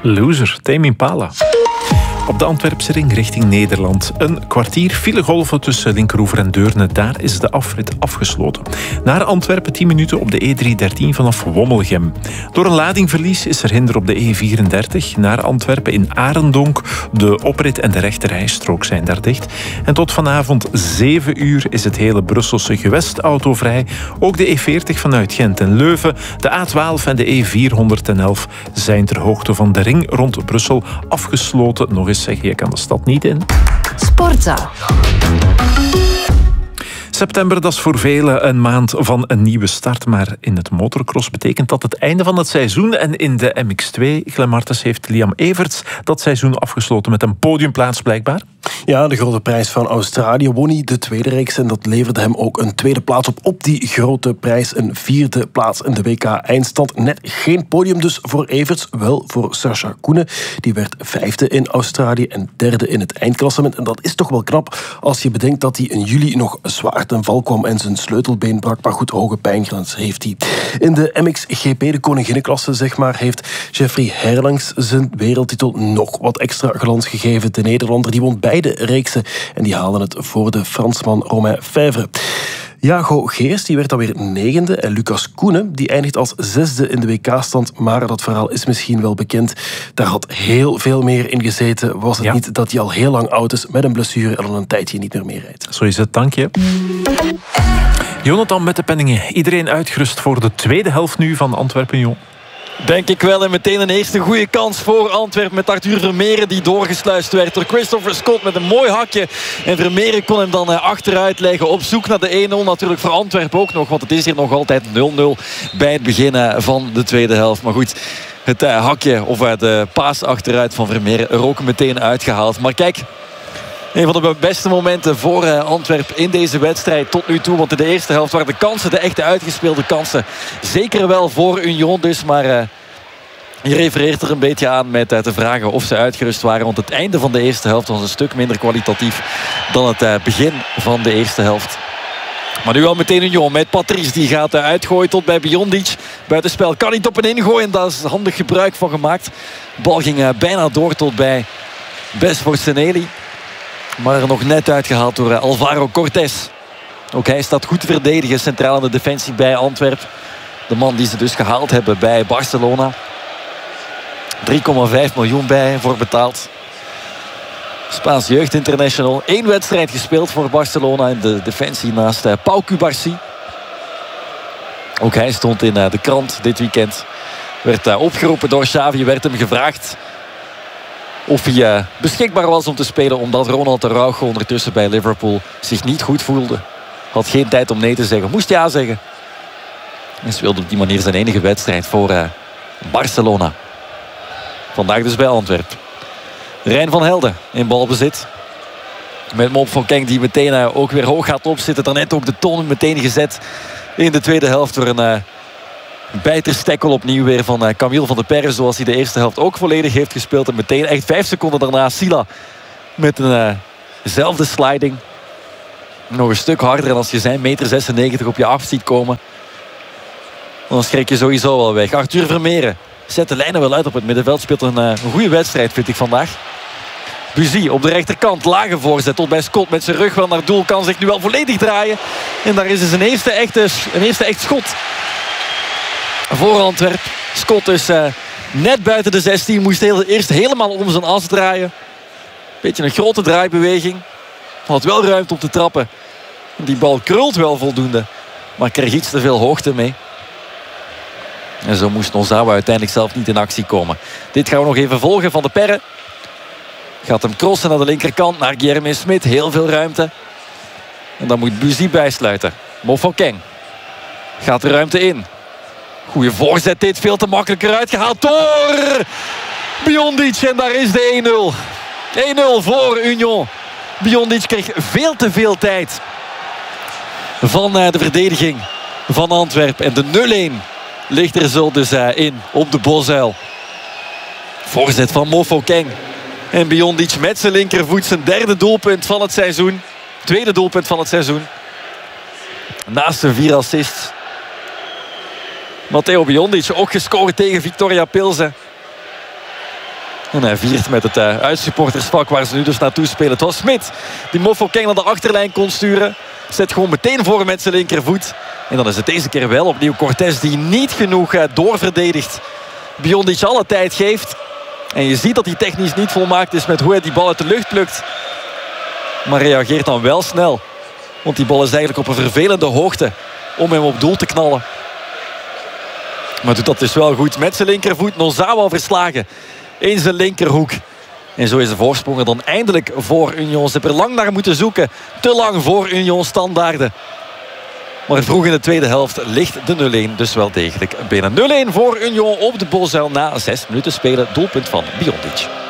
Loser, Tame Impala. Op de Antwerpse ring richting Nederland. Een kwartier filegolven tussen Linkeroever en Deurne. Daar is de afrit afgesloten. Naar Antwerpen 10 minuten op de E313 vanaf Wommelgem. Door een ladingverlies is er hinder op de E34. Naar Antwerpen in Arendonk. De oprit en de rechterrijstrook zijn daar dicht. En tot vanavond 7 uur is het hele Brusselse gewest autovrij. Ook de E40 vanuit Gent en Leuven, de A12 en de E411 zijn ter hoogte van de ring rond Brussel afgesloten. Nog eens zeggen, je kan de stad niet in. Sportza. September, dat is voor velen een maand van een nieuwe start. Maar in het motocross betekent dat het einde van het seizoen. En in de MX2, Glenmartens, heeft Liam Everts dat seizoen afgesloten met een podiumplaats blijkbaar. Ja, de grote prijs van Australië won hij de tweede reeks. En dat leverde hem ook een tweede plaats op die grote prijs. Een vierde plaats in de WK-eindstand. Net geen podium dus voor Everts, wel voor Sacha Koenen. Die werd vijfde in Australië en derde in het eindklassement. En dat is toch wel knap als je bedenkt dat hij in juli nog zwaar ten val kwam en zijn sleutelbeen brak. Maar goed, hoge pijngrens heeft hij. In de MXGP, de koninginnenklasse zeg maar, heeft Jeffrey Herlangs zijn wereldtitel nog wat extra glans gegeven. De Nederlander die won beide reeksen en die haalden het voor de Fransman Romain Fèvre. Jago Geers die werd dan weer negende en Lucas Koenen die eindigt als zesde in de WK-stand. Maar dat verhaal is misschien wel bekend. Daar had heel veel meer in gezeten. Was het niet dat hij al heel lang oud is met een blessure en al een tijdje niet meer meerijdt. Zo is het, dank je. Jonathan met de penningen. Iedereen uitgerust voor de tweede helft nu van Antwerpen-Jong. Denk ik wel. En meteen een eerste goede kans voor Antwerpen met Arthur Vermeeren die doorgesluist werd door Christopher Scott met een mooi hakje. En Vermeeren kon hem dan achteruit leggen op zoek naar de 1-0 natuurlijk voor Antwerpen ook nog. Want het is hier nog altijd 0-0 bij het begin van de tweede helft. Maar goed, het hakje of de paas achteruit van Vermeeren er ook meteen uitgehaald. Maar kijk, een van de beste momenten voor Antwerpen in deze wedstrijd tot nu toe. Want in de eerste helft waren de kansen, de echte uitgespeelde kansen, zeker wel voor Union dus. Maar je refereert er een beetje aan met te vragen of ze uitgerust waren. Want het einde van de eerste helft was een stuk minder kwalitatief dan het begin van de eerste helft. Maar nu al meteen Union met Patrice. Die gaat uitgooien tot bij Biondic. Buitenspel kan niet op een ingooien. Daar is handig gebruik van gemaakt. De bal ging bijna door tot bij Bes voor Seneli. Maar er nog net uitgehaald door Alvaro Cortés. Ook hij staat goed te verdedigen centraal in de defensie bij Antwerpen. De man die ze dus gehaald hebben bij Barcelona. 3,5 miljoen bij voor betaald. Spaans Jeugd International. 1 wedstrijd gespeeld voor Barcelona in de defensie naast Pau Cubarsí. Ook hij stond in de krant dit weekend. Werd opgeroepen door Xavi. Werd hem gevraagd of hij beschikbaar was om te spelen. Omdat Ronald Araujo ondertussen bij Liverpool zich niet goed voelde. Had geen tijd om nee te zeggen. Moest ja zeggen. En speelde op die manier zijn enige wedstrijd voor Barcelona. Vandaag dus bij Antwerpen. Rijn van Helden in balbezit. Met Mop van Kenk die meteen ook weer hoog gaat opzitten. Daarnet ook de toon meteen gezet in de tweede helft. Door een bijterstekkel opnieuw weer van Camille van der Perre. Zoals hij de eerste helft ook volledig heeft gespeeld. En meteen echt 5 seconden daarna Sila. Met eenzelfde sliding. Nog een stuk harder. En als je zijn 1,96 meter op je af ziet komen, dan schrik je sowieso wel weg. Arthur Vermeeren zet de lijnen wel uit op het middenveld. Speelt een goede wedstrijd vind ik vandaag. Buzy op de rechterkant. Lage voorzet tot bij Scott met zijn rug wel naar doel. Kan zich nu wel volledig draaien. En daar is dus een eerste echt schot voor Antwerpen. Scott is net buiten de 16. Moest eerst helemaal om zijn as draaien. Beetje een grote draaibeweging. Had wel ruimte om te trappen. Die bal krult wel voldoende. Maar kreeg iets te veel hoogte mee. En zo moest Nozawa uiteindelijk zelf niet in actie komen. Dit gaan we nog even volgen van de Perre. Gaat hem crossen naar de linkerkant. Naar Guilherme Smit. Heel veel ruimte. En dan moet Buzy bijsluiten. Mofokeng gaat de ruimte in. Goeie voorzet dit. Veel te makkelijker uitgehaald door Biondic. En daar is de 1-0. 1-0 voor Union. Biondic kreeg veel te veel tijd van de verdediging van Antwerpen. En de 0-1 ligt er zo dus in op de Bosuil. Voorzet van Mofokeng. En Biondic met zijn linkervoet zijn derde doelpunt van het seizoen. Tweede doelpunt van het seizoen. Naast zijn 4 assists. Matteo Biondic ook gescoord tegen Victoria Pilsen. En hij viert met het uitsupportersvak waar ze nu dus naartoe spelen. Het was Smit die Mofokeng naar de achterlijn kon sturen. Zet gewoon meteen voor met zijn linkervoet. En dan is het deze keer wel opnieuw Cortés die niet genoeg doorverdedigt. Biondic alle tijd geeft. En je ziet dat hij technisch niet volmaakt is met hoe hij die bal uit de lucht plukt. Maar reageert dan wel snel. Want die bal is eigenlijk op een vervelende hoogte om hem op doel te knallen. Maar doet dat dus wel goed met zijn linkervoet. Nozawa verslagen in zijn linkerhoek. En zo is de voorsprong er dan eindelijk voor Union. Ze hebben er lang naar moeten zoeken. Te lang voor Union standaarden. Maar vroeg in de tweede helft ligt de 0-1 dus wel degelijk binnen. 0-1 voor Union op de Bosuil na 6 minuten spelen. Doelpunt van Biondic.